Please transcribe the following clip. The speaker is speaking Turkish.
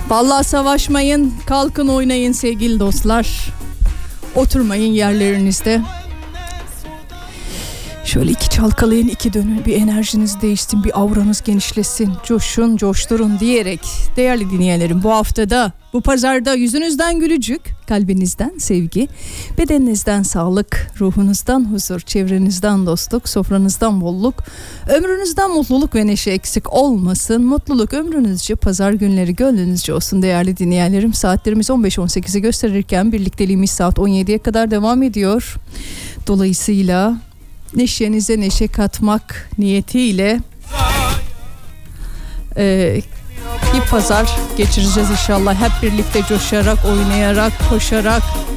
Vallahi savaşmayın, kalkın oynayın sevgili dostlar. Oturmayın yerlerinizde. Şöyle iki çalkalayın, iki dönün, bir enerjiniz değişsin, bir auranız genişlesin, coşun, coşturun diyerek değerli dinleyenlerim, bu haftada, bu pazarda yüzünüzden gülücük, kalbinizden sevgi, bedeninizden sağlık, ruhunuzdan huzur, çevrenizden dostluk, sofranızdan bolluk, ömrünüzden mutluluk ve neşe eksik olmasın. Mutluluk ömrünüzce, pazar günleri gönlünüzce olsun değerli dinleyenlerim. Saatlerimiz 15-18'i gösterirken birlikteliğimiz saat 17'ye kadar devam ediyor. Dolayısıyla neşenize neşe katmak niyetiyle bir pazar geçireceğiz inşallah. Hep birlikte coşarak, oynayarak, koşarak,